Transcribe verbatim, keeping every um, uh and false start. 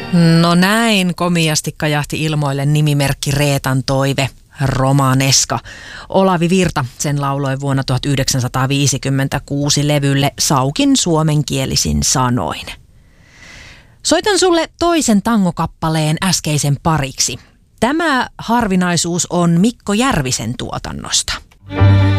No näin komiasti kajahti ilmoille nimimerkki Reetan toive, Romaneska. Olavi Virta sen lauloi vuonna tuhatyhdeksänsataaviisikymmentäkuusi levylle Saukin suomenkielisin sanoin. Soitan sulle toisen tangokappaleen äskeisen pariksi. Tämä harvinaisuus on Mikko Järvisen tuotannosta.